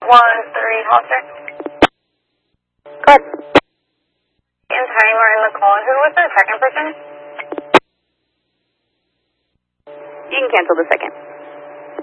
1-3 Hollister. Good. And time are in the call. Who was the second person? You can cancel the second.